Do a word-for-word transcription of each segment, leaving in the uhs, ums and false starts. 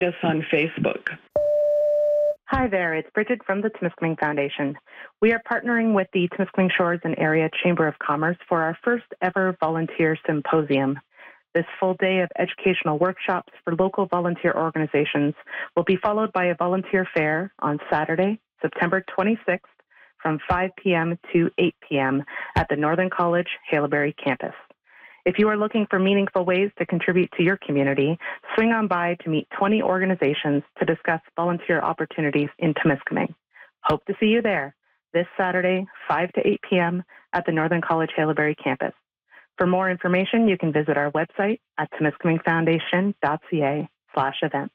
us on Facebook. Hi there, it's Bridget from the Temiskaming Foundation. We are partnering with the Temiskaming Shores and Area Chamber of Commerce for our first ever volunteer symposium. This full day of educational workshops for local volunteer organizations will be followed by a volunteer fair on Saturday, September twenty-sixth from five p.m. to eight p.m. at the Northern College Haileybury campus. If you are looking for meaningful ways to contribute to your community, swing on by to meet twenty organizations to discuss volunteer opportunities in Temiskaming. Hope to see you there this Saturday, five to eight p.m. at the Northern College Haileybury campus. For more information, you can visit our website at temiskamingfoundation.ca slash events.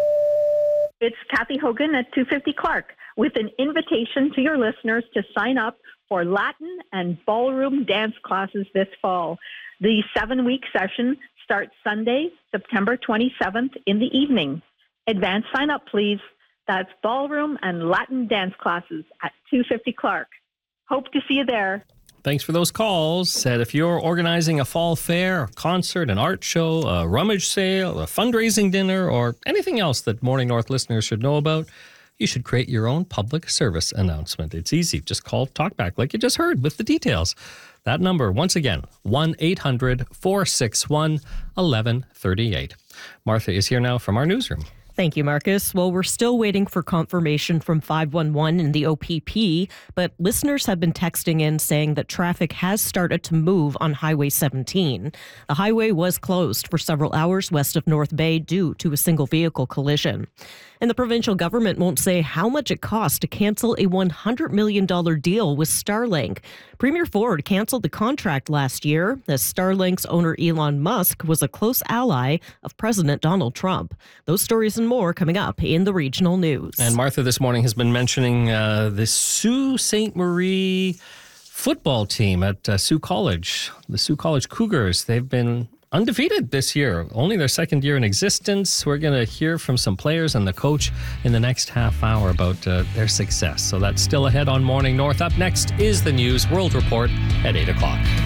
It's Kathy Hogan at two fifty Clark with an invitation to your listeners to sign up for Latin and ballroom dance classes this fall. The seven-week session starts Sunday, September twenty-seventh in the evening. Advance sign up, please. That's ballroom and Latin dance classes at two fifty Clark. Hope to see you there. Thanks for those calls. And if you're organizing a fall fair, a concert, an art show, a rummage sale, a fundraising dinner, or anything else that Morning North listeners should know about, you should create your own public service announcement. It's easy. Just call Talkback like you just heard with the details. That number, once again, one eight hundred four six one one one three eight. Martha is here now from our newsroom. Thank you, Marcus. Well, we're still waiting for confirmation from five one one and the O P P, but listeners have been texting in saying that traffic has started to move on Highway seventeen. The highway was closed for several hours west of North Bay due to a single vehicle collision. And the provincial government won't say how much it costs to cancel a one hundred million dollars deal with Starlink. Premier Ford canceled the contract last year as Starlink's owner Elon Musk was a close ally of President Donald Trump. Those stories and more coming up in the regional news. And Martha this morning has been mentioning uh, the Sault Ste. Marie football team at uh, Sault College. The Sault College Cougars, they've been undefeated this year, only their second year in existence. We're going to hear from some players and the coach in the next half hour about uh, their success. So that's still ahead on Morning North. Up next is the News World Report at eight o'clock.